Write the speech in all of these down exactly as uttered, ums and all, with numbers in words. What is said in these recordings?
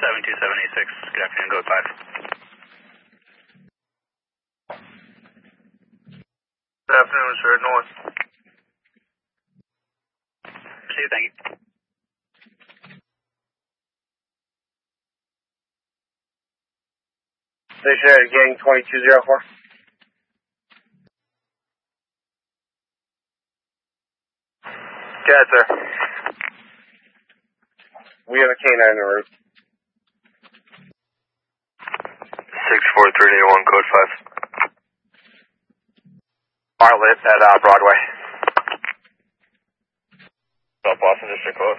seven two seven eight six. Good afternoon, code five. Good afternoon, sir. North. See you, thank you. Stationary gang twenty-two oh four. Good, sir. We have a canine en route. six four three eight one, code five. Bartlett at uh, Broadway. South Boston District Code.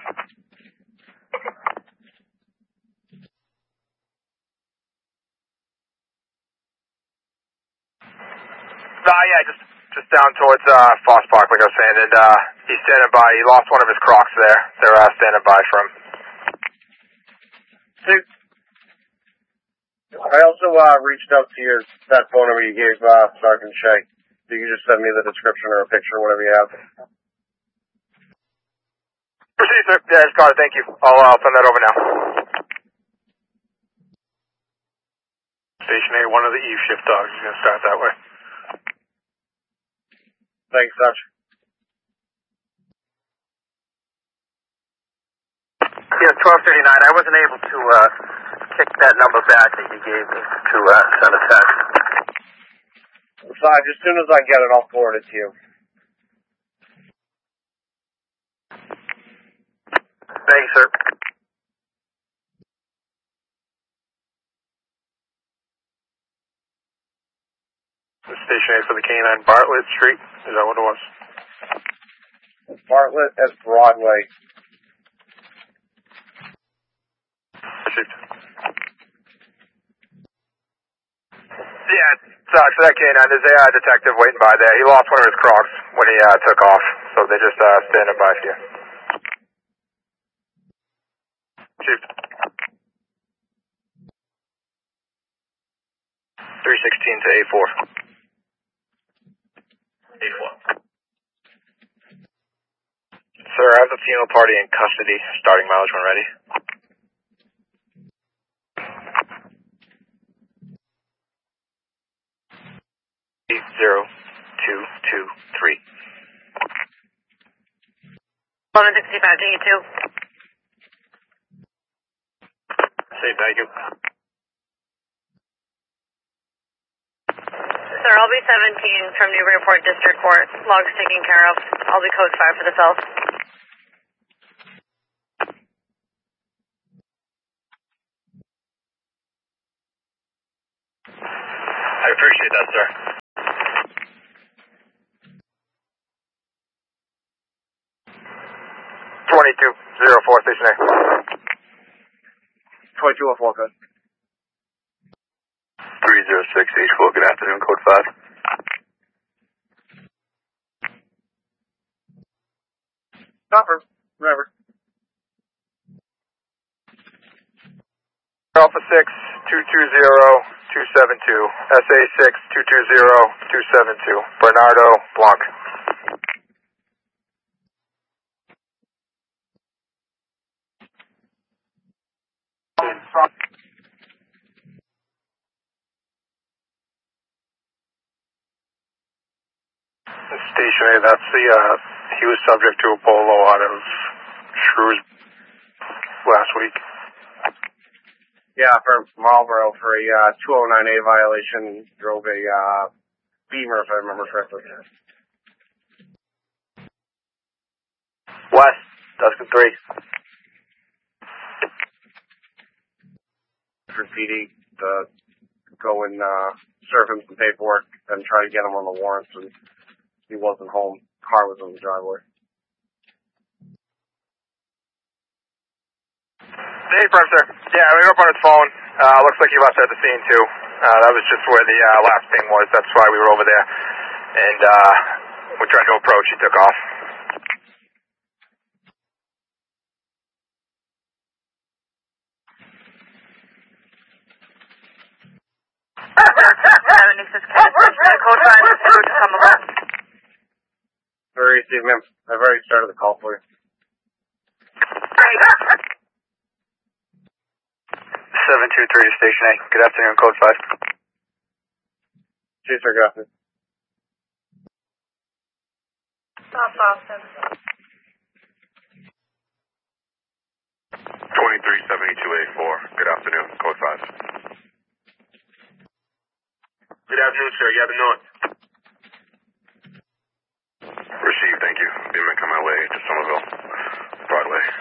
Uh, yeah, just just down towards uh, Foss Park, like I was saying, and uh, he's standing by. He lost one of his Crocs there. They're uh, standing by for him. Dude. I also uh, reached out to your that phone number you gave uh, Sergeant Shea. You can just send me the description or a picture, whatever you have. Proceed, sir. Yeah, I just got it. Thank you. I'll, uh, I'll send that over now. Station A, one of the Eve shift dogs is going to start that way. Thanks, Dutch. Yeah, twelve thirty-nine. I wasn't able to uh, kick that number back that you gave me to uh, send a text. Besides, as soon as I get it, I'll forward it to you. Thanks, sir. Station A for the canine, Bartlett Street. Is that what it was? Bartlett at Broadway. Received. Yeah, so for that canine, there's a uh, detective waiting by there. He lost one of his Crocs when he uh, took off, so they're just uh, standing by for you. Received. three sixteen to A four. A four. Sir, I have the funeral party in custody, starting mileage when ready. Eight zero two two three. eleven sixty-five to eighty-two. Say thank you. Sir, I'll be seventeen from Newburyport District Court. Logs taken care of. I'll be code five for the cell. I appreciate that, sir. twenty-two oh four, station A. twenty-two oh four, good. three oh six H four, good afternoon, code five. Copper, whatever. Alpha six, two two zero, two seven two. S A six, two two zero, two seven two. Bernardo Blanc. Station A, that's the, uh, he was subject to a polo out of Shrewsbury last week. Yeah, for Marlboro for a uh, two oh nine A violation. Drove a uh, Beamer, if I remember correctly. West, Tuscan three. For P D to go and uh, serve him some paperwork and try to get him on the warrants, and he wasn't home. Car was in the driveway. Hey, Prime, sir. Yeah, we were up on his phone. Uh, looks like he left at the scene, too. Uh, that was just where the uh, last ping was. That's why we were over there. And uh, we tried to approach. He took off. seventy-six code five, to come along. Sorry, Steve, ma'am. I've already started the call for you. seven two three to Station A. Good afternoon, Code five. Yes, sir, good afternoon. South Boston. twenty-three seventy-two A four. Good afternoon, Code five. Good afternoon, sir. You have the north. Received, thank you. Beamer, come my way to Somerville. Broadway.